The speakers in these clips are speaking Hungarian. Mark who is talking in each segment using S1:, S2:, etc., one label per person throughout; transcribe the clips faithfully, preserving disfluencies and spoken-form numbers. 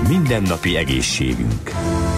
S1: Mindennapi egészségünk.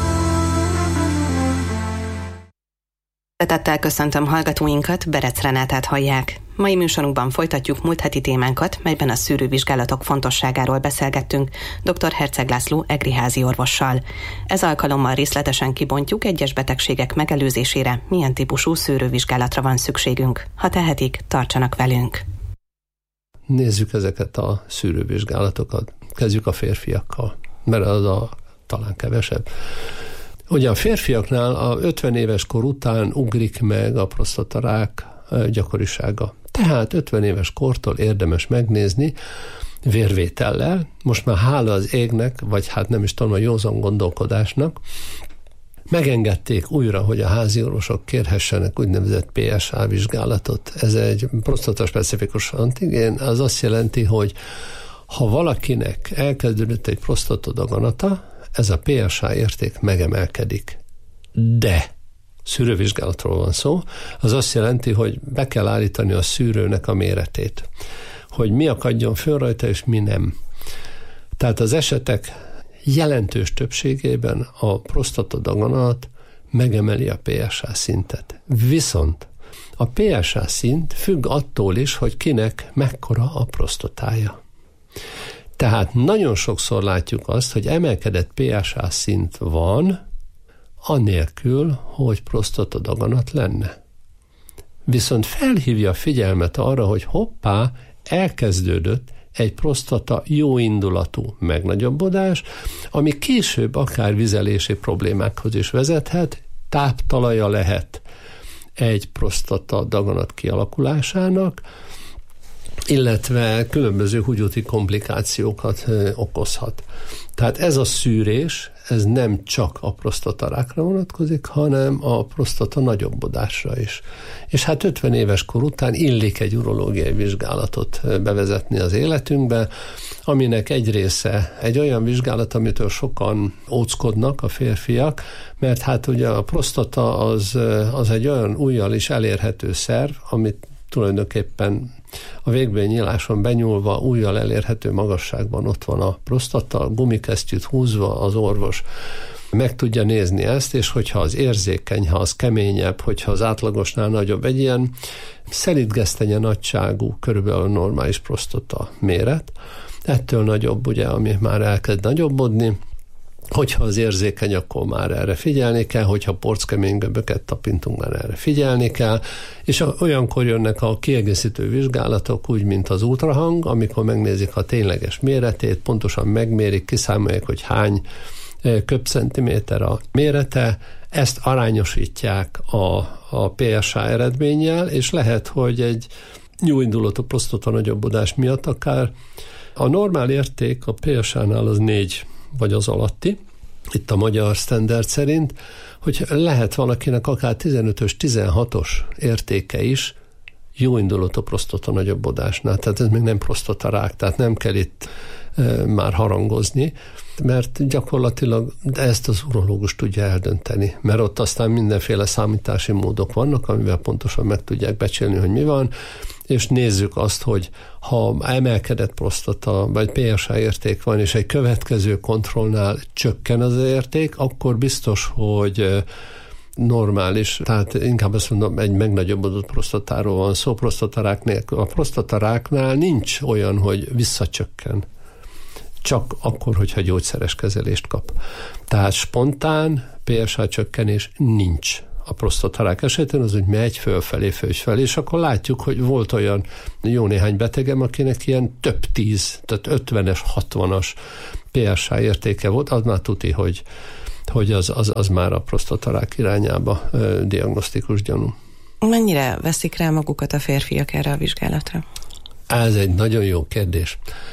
S2: Szeretettel köszöntöm hallgatóinkat, Berec Renátát hallják. Mai műsorunkban folytatjuk múlt heti témánkat, melyben a szűrővizsgálatok fontosságáról beszélgettünk dr. Herceg László egriházi orvossal. Ez alkalommal részletesen kibontjuk egyes betegségek megelőzésére, milyen típusú szűrővizsgálatra van szükségünk. Ha tehetik, tartsanak velünk.
S3: Nézzük ezeket a szűrővizsgálatokat. Kezdjük a férfiakkal, mert az a talán kevesebb. Ugye a férfiaknál a ötven éves kor után ugrik meg a prostatarák gyakorisága. Tehát ötven éves kortól érdemes megnézni vérvétellel, most már hála az égnek, vagy hát nem is tudom, a józan gondolkodásnak, megengedték újra, hogy a házi orvosok kérhessenek úgynevezett pé es á vizsgálatot. Ez egy prostata-specifikus antigén, az azt jelenti, hogy ha valakinek elkezdődött egy prostatodaganata, ez a pé es á érték megemelkedik. De szűrővizsgálatról van szó, az azt jelenti, hogy be kell állítani a szűrőnek a méretét, hogy mi akadjon föl rajta, és mi nem. Tehát az esetek jelentős többségében a prostatadaganat megemeli a pé es á szintet. Viszont a pé es á szint függ attól is, hogy kinek mekkora a prostatája. Tehát nagyon sokszor látjuk azt, hogy emelkedett pé es á szint van, anélkül, hogy prostatadaganat lenne. Viszont felhívja a figyelmet arra, hogy hoppá, elkezdődött egy prostata jóindulatú megnagyobbodás, ami később akár vizelési problémákhoz is vezethet, táptalaja lehet egy prostata daganat kialakulásának, illetve különböző húgyúti komplikációkat okozhat. Tehát ez a szűrés, ez nem csak a prostatarákra vonatkozik, hanem a prostata nagyobbodásra is. És hát ötven éves kor után illik egy urológiai vizsgálatot bevezetni az életünkbe, aminek egy része egy olyan vizsgálat, amitől sokan óckodnak a férfiak, mert hát ugye a prostata az, az egy olyan ujjal is elérhető szerv, amit tulajdonképpen a végbélnyíláson benyúlva ujjal elérhető magasságban ott van a prostata, a gumikesztyűt húzva az orvos meg tudja nézni ezt, és hogyha az érzékeny, ha az keményebb, hogyha az átlagosnál nagyobb, egy ilyen szelídgesztenye nagyságú, körülbelül a normális prostata méret, ettől nagyobb, ugye, ami már elkezd nagyobbodni, hogyha az érzékeny, akkor már erre figyelni kell, hogyha porckemény göböket tapintunk, már erre figyelni kell, és olyankor jönnek a kiegészítő vizsgálatok, úgy, mint az ultrahang, amikor megnézik a tényleges méretét, pontosan megmérik, kiszámolják, hogy hány köbcentiméter a mérete, ezt arányosítják a, a pé es á eredménnyel, és lehet, hogy egy jóindulatú prostata nagyobbodás miatt akár a normál érték a pé es á-nál az négy vagy az alatti, itt a magyar standard szerint, hogy lehet valakinek akár tizenötös, tizenhatos értéke is jóindulatú prostata nagyobbodásnál. Tehát ez még nem prostatarák, tehát nem kell itt e, már harangozni, mert gyakorlatilag ezt az urológus tudja eldönteni, mert ott aztán mindenféle számítási módok vannak, amivel pontosan meg tudják becsülni, hogy mi van, és nézzük azt, hogy ha emelkedett prostata, vagy pé es á érték van, és egy következő kontrollnál csökken az érték, akkor biztos, hogy normális, tehát inkább azt mondom, egy megnagyobbodott prostatáról van szó, prostatarák nélkül. A prostataráknál nincs olyan, hogy visszacsökken. Csak akkor, hogyha gyógyszeres kezelést kap. Tehát spontán pé es á csökkenés nincs. A prostatarák esetén az úgy megy fölfelé, fölfelé, és akkor látjuk, hogy volt olyan jó néhány betegem, akinek ilyen több tíz, tehát ötvenes, hatvanas pé es á értéke volt, az már tuti, hogy, hogy az, az, az már a prostatarák irányába ö, diagnosztikus gyanú.
S2: Mennyire veszik rá magukat a férfiak erre a vizsgálatra?
S3: Ez egy nagyon jó kérdés.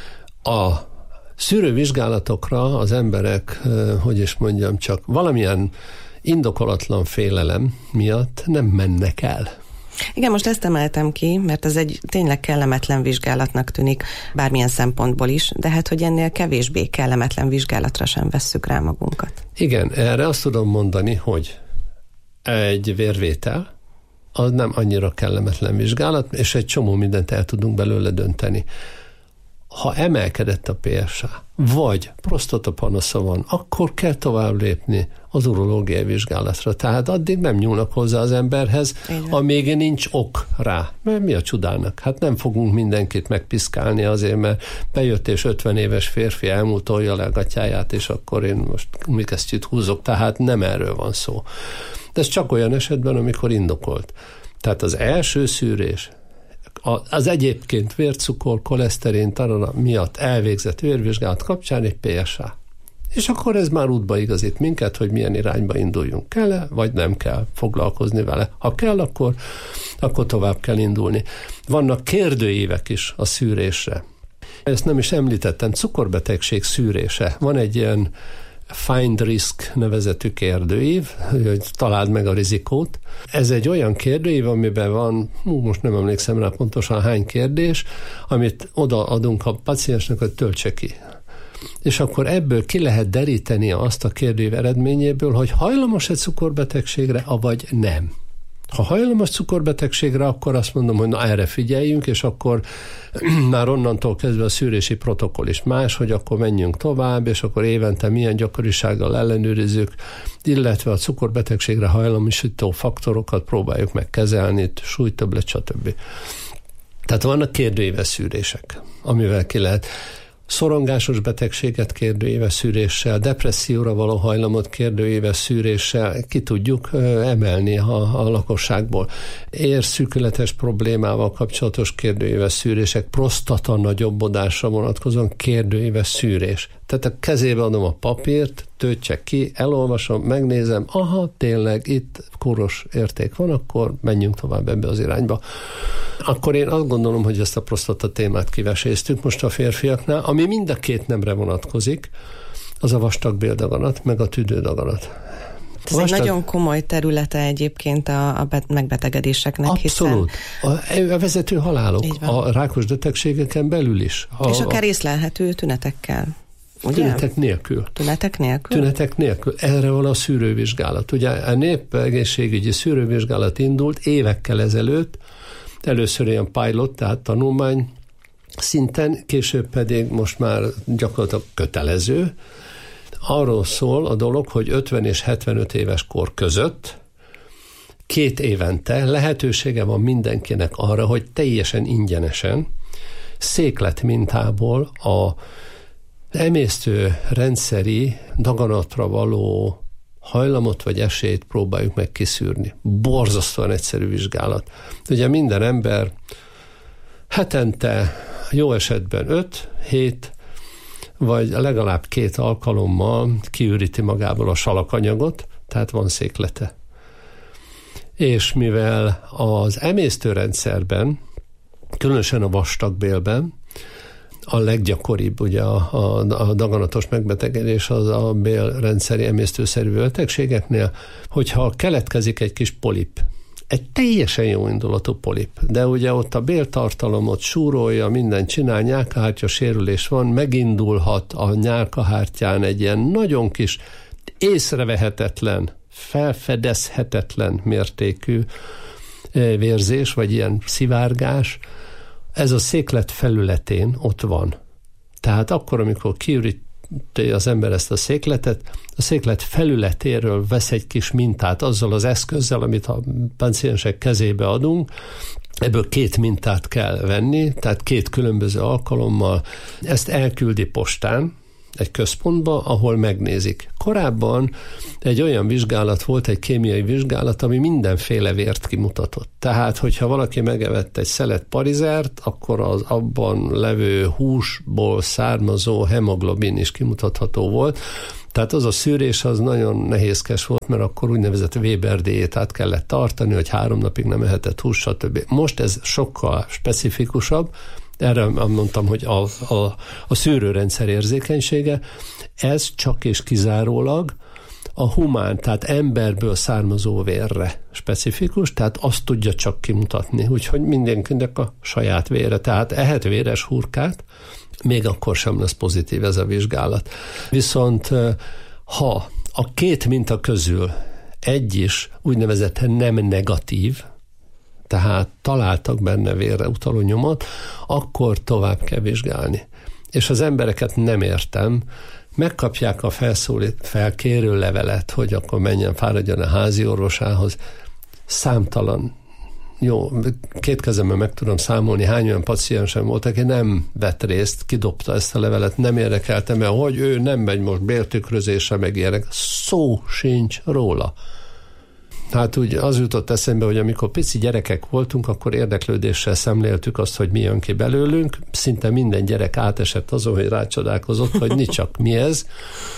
S3: A szűrővizsgálatokra az emberek, hogy is mondjam, csak valamilyen indokolatlan félelem miatt nem mennek el.
S2: Igen, most ezt emeltem ki, mert ez egy tényleg kellemetlen vizsgálatnak tűnik bármilyen szempontból is, de hát, hogy ennél kevésbé kellemetlen vizsgálatra sem vesszük rá magunkat.
S3: Igen, erre azt tudom mondani, hogy egy vérvétel az nem annyira kellemetlen vizsgálat, és egy csomó mindent el tudunk belőle dönteni. Ha emelkedett a pé es á, vagy prostatapanasza van, akkor kell tovább lépni az urológiai vizsgálatra. Tehát addig nem nyúlnak hozzá az emberhez, amíg nincs ok rá. Mert mi a csodának? Hát nem fogunk mindenkit megpiszkálni azért, mert bejött és ötven éves férfi elmútolja le a gatyáját, és akkor én most mikesztyűt húzok. Tehát nem erről van szó. De ez csak olyan esetben, amikor indokolt. Tehát az első szűrés, az egyébként vércukor, koleszterin, tarana miatt elvégzett vérvizsgálat kapcsán egy pé es á. És akkor ez már útba igazít minket, hogy milyen irányba induljunk. Kell-e, vagy nem kell foglalkozni vele. Ha kell, akkor, akkor tovább kell indulni. Vannak kérdőívek is a szűrésre. Ezt nem is említettem, cukorbetegség szűrése. Van egy ilyen Find Risk nevezetű kérdőív, hogy találd meg a rizikót. Ez egy olyan kérdőív, amiben van, hú, most nem emlékszem rá pontosan hány kérdés, amit odaadunk a paciensnek, hogy töltse ki. És akkor ebből ki lehet deríteni azt a kérdőív eredményéből, hogy hajlamos-e cukorbetegségre, avagy nem. Ha hajlamos cukorbetegségre, akkor azt mondom, hogy na erre figyeljünk, és akkor már onnantól kezdve a szűrési protokoll is más, hogy akkor menjünk tovább, és akkor évente milyen gyakorisággal ellenőrizzük, illetve a cukorbetegségre hajlamosító faktorokat próbáljuk meg kezelni, súlytöbblet, stb. Tehát vannak kérdőíves szűrések, amivel ki lehet szorongásos betegséget kérdőéves szűréssel, depresszióra való hajlamot kérdőéves szűréssel ki tudjuk emelni a, a lakosságból. Érszűkületes problémával kapcsolatos kérdőéves szűrések, prostata nagyobbodásra vonatkozóan kérdőéves szűrés. Tehát a kezébe adom a papírt, töltsek ki, elolvasom, megnézem, aha, tényleg itt kóros érték van, akkor menjünk tovább ebbe az irányba. Akkor én azt gondolom, hogy ezt a prostata témát kiveséztük most a férfiaknál, ami mind a két nemre vonatkozik, az a vastagbéldaganat, meg a tüdődaganat.
S2: Ez vastag... egy nagyon komoly területe egyébként a, a megbetegedéseknek.
S3: Abszolút. Hiszen... A, a vezető halálok, a rákos betegségeken belül is. A,
S2: és akár észlelhető tünetekkel. Ugye?
S3: Tünetek nélkül.
S2: Tünetek nélkül?
S3: Tünetek nélkül. Erre van a szűrővizsgálat. Ugye a népegészségügyi szűrővizsgálat indult évekkel ezelőtt, először ilyen pilot, tehát tanulmány szinten, később pedig most már gyakorlatilag kötelező. Arról szól a dolog, hogy ötven és hetvenöt éves kor között két évente lehetősége van mindenkinek arra, hogy teljesen ingyenesen széklet mintából a emésztő rendszeri daganatra való hajlamot vagy esélyt próbáljuk meg kiszűrni. Borzasztóan egyszerű vizsgálat. Ugye minden ember hetente jó esetben öt, hét, vagy legalább két alkalommal kiüríti magából a salakanyagot, tehát van széklete. És mivel az emésztőrendszerben, különösen a vastagbélben, a leggyakoribb ugye a, a, a daganatos megbetegedés az a bélrendszeri emésztőszerű betegségeknél, hogyha keletkezik egy kis polip, egy teljesen jó indulatú polip, de ugye ott a béltartalomot súrolja, mindent csinál, nyálkahártya sérülés van, megindulhat a nyálkahártyán egy ilyen nagyon kis, észrevehetetlen, felfedezhetetlen mértékű vérzés, vagy ilyen szivárgás. Ez a széklet felületén ott van. Tehát akkor, amikor kiüríti az ember ezt a székletet, a széklet felületéről vesz egy kis mintát azzal az eszközzel, amit a páciensek kezébe adunk. Ebből két mintát kell venni, tehát két különböző alkalommal. Ezt elküldi postán, egy központba, ahol megnézik. Korábban egy olyan vizsgálat volt, egy kémiai vizsgálat, ami mindenféle vért kimutatott. Tehát, hogyha valaki megevett egy szelet parizert, akkor az abban levő húsból származó hemoglobin is kimutatható volt. Tehát az a szűrés az nagyon nehézkes volt, mert akkor úgynevezett Weber diétát kellett tartani, hogy három napig nem ehetett hús, stb. Most ez sokkal specifikusabb. Erre mondtam, hogy a, a, a szűrőrendszer érzékenysége, ez csak és kizárólag a humán, tehát emberből származó vérre specifikus, tehát azt tudja csak kimutatni, úgyhogy mindenkinek a saját vére, tehát ehet véres hurkát, még akkor sem lesz pozitív ez a vizsgálat. Viszont ha a két minta közül egy is úgynevezett nem negatív, tehát találtak benne vérre utaló nyomot, akkor tovább kell vizsgálni. és az embereket nem értem, megkapják a felszólít, felkérő levelet, hogy akkor menjen, fáradjon a házi orvosához. Számtalan, jó, két kezemben meg tudom számolni, hány olyan paciensem volt, aki nem vett részt, kidobta ezt a levelet, nem érdekelte, mert hogy ő nem megy most béltükrözésre, meg ilyenek. Szó sincs róla. Hát úgy az jutott eszembe, hogy amikor pici gyerekek voltunk, akkor érdeklődéssel szemléltük azt, hogy mi jön ki belőlünk. Szinte minden gyerek átesett azon, hogy rácsodálkozott, hogy nicsak mi ez.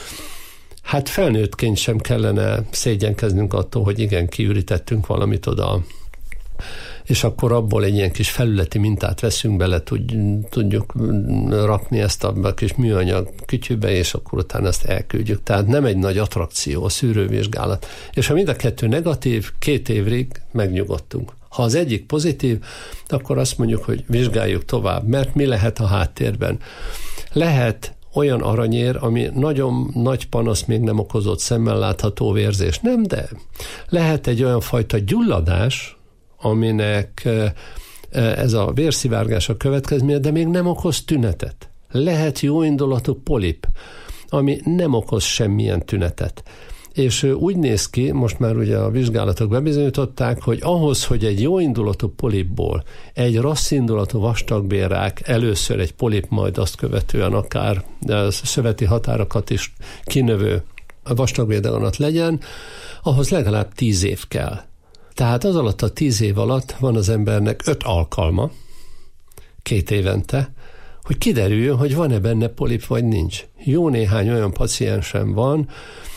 S3: Hát felnőttként sem kellene szégyenkeznünk attól, hogy igen, kiürítettünk valamit oda, és akkor abból egy ilyen kis felületi mintát veszünk bele, tudjuk rakni ezt a kis műanyag kütyűbe, és akkor utána ezt elküldjük. Tehát nem egy nagy attrakció a szűrővizsgálat. És ha mind a kettő negatív, két évig megnyugodtunk. Ha az egyik pozitív, akkor azt mondjuk, hogy vizsgáljuk tovább, mert mi lehet a háttérben? Lehet olyan aranyér, ami nagyon nagy panasz még nem okozott, szemmel látható vérzés. Nem, de lehet egy olyan fajta gyulladás, aminek ez a vérszivárgás a következménye, de még nem okoz tünetet. Lehet jóindulatú polip, ami nem okoz semmilyen tünetet. És úgy néz ki, most már ugye a vizsgálatok bebizonyították, hogy ahhoz, hogy egy jóindulatú polipból egy rosszindulatú vastagbélrák, először egy polip, majd azt követően akár szöveti határokat is kinövő vastagbéldaganat legyen, ahhoz legalább tíz év kell. Tehát az alatt a tíz év alatt van az embernek öt alkalma, két évente, hogy kiderüljön, hogy van-e benne polip, vagy nincs. Jó néhány olyan paciensem van,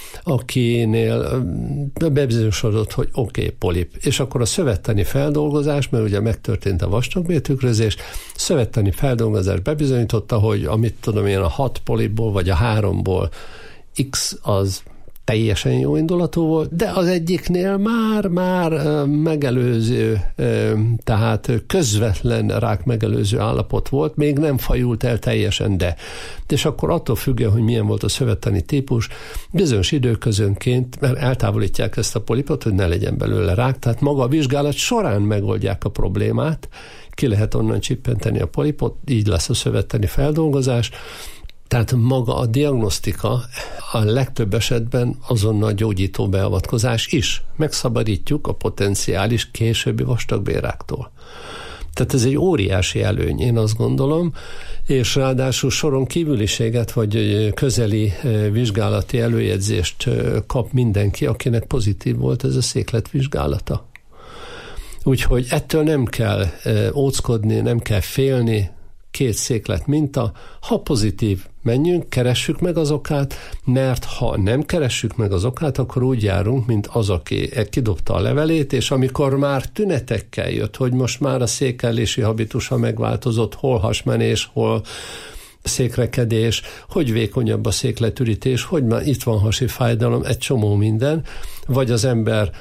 S3: akinél bebizonyosodott, hogy oké, okay, polip. És akkor a szövettani feldolgozás, mert ugye megtörtént a vastagbéltükrözés, szövettani feldolgozás bebizonyította, hogy amit tudom én, a hat polipból, vagy a háromból X az teljesen jó indulatú volt, de az egyiknél már-már megelőző, tehát közvetlen rák megelőző állapot volt, még nem fajult el teljesen, de. És akkor attól függően, hogy milyen volt a szövettani típus, bizonyos időközönként, mert eltávolítják ezt a polipot, hogy ne legyen belőle rák, tehát maga a vizsgálat során megoldják a problémát, ki lehet onnan csippenteni a polipot, így lesz a szövettani feldolgozás. Tehát maga a diagnosztika a legtöbb esetben azonnal gyógyító beavatkozás is. Megszabadítjuk a potenciális későbbi vastagbélráktól. Tehát ez egy óriási előny, én azt gondolom, és ráadásul soron kívüliséget vagy közeli vizsgálati előjegyzést kap mindenki, akinek pozitív volt ez a székletvizsgálata. Úgyhogy ettől nem kell óckodni, nem kell félni, két széklet minta, ha pozitív, menjünk, keressük meg az okát, mert ha nem keressük meg az okát, akkor úgy járunk, mint az, aki kidobta a levelét, és amikor már tünetekkel jött, hogy most már a székellési habitusa megváltozott, hol hasmenés, hol székrekedés, hogy vékonyabb a székletürítés, hogy már itt van hasi fájdalom, egy csomó minden, vagy az ember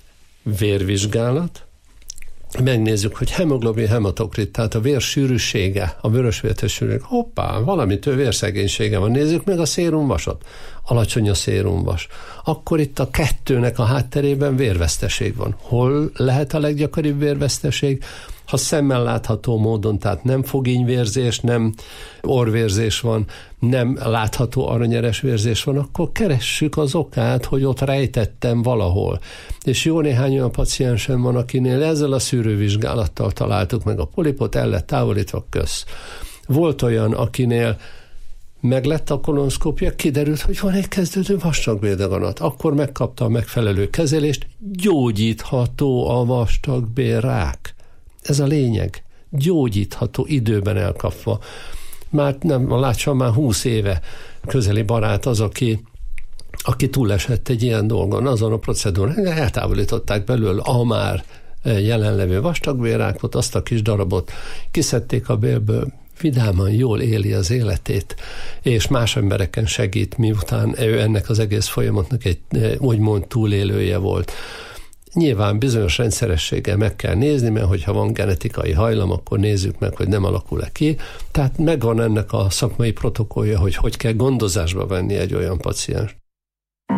S3: vérvizsgálat, megnézzük, hogy hemoglobin hematokrit, tehát a vér sűrűsége, a vörösvértes sűrűség, hoppá, valamitől vérszegénysége van, nézzük meg a szérumvasot, alacsony a szérumvas. Akkor itt a kettőnek a hátterében vérveszteség van. Hol lehet a leggyakoribb vérveszteség? Ha szemmel látható módon, tehát nem fogínyvérzés, nem orvérzés van, nem látható aranyeres vérzés van, akkor keressük az okát, hogy ott rejtettem valahol. És jó néhány olyan paciensem van, akinél ezzel a szűrővizsgálattal találtuk meg a polipot, el lett távolítva, kösz. Volt olyan, akinél meglett a kolonoszkópia, kiderült, hogy van egy kezdődő vastagbéldaganat. Akkor megkapta a megfelelő kezelést, gyógyítható a vastagbélrák. Ez a lényeg. Gyógyítható, időben elkapva. Már nem, látsam, már húsz éve közeli barát az, aki, aki túlesett egy ilyen dolgon, azon a procedúrán, eltávolították belőle a már jelenlevő vastagbélrákot, azt a kis darabot kiszedték a bélből, vidáman jól éli az életét, és más embereken segít, miután ő ennek az egész folyamatnak egy úgymond túlélője volt. Nyilván bizonyos rendszerességgel meg kell nézni, mert hogyha van genetikai hajlam, akkor nézzük meg, hogy nem alakul-e ki. Tehát megvan ennek a szakmai protokollja, hogy hogy kell gondozásba venni egy olyan paciens.